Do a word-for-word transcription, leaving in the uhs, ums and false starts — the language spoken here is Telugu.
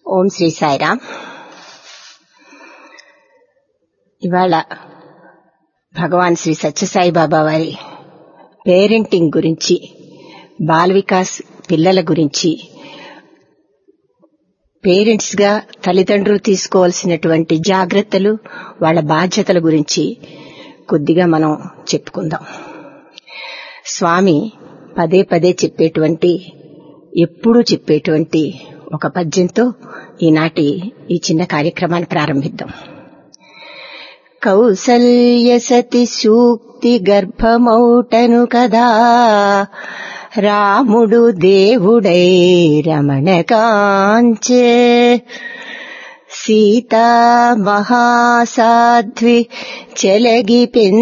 ఓం శ్రీ సాయిరామ్. ఇవాళ భగవాన్ శ్రీ సత్యసాయి బాబా వారి పేరెంటింగ్ గురించి, బాల వికాస్ పిల్లల గురించి, పేరెంట్స్ గా తల్లిదండ్రులు తీసుకోవాల్సినటువంటి జాగ్రత్తలు, వాళ్ళ బాధ్యతల గురించి కొద్దిగా మనం చెప్పుకుందాం. స్వామి పదే పదే చెప్పేటువంటి, ఎప్పుడూ చెప్పేటువంటి ఒక పద్యంతో ఈనాటి ఈ చిన్న కార్యక్రమాన్ని ప్రారంభిద్దాం. కౌసల్య సతి సూక్తి గర్భమౌటను కదా, రాముడు దేవుడై రమణ కాంచే, సీతా మహాసాధ్వి చెలగి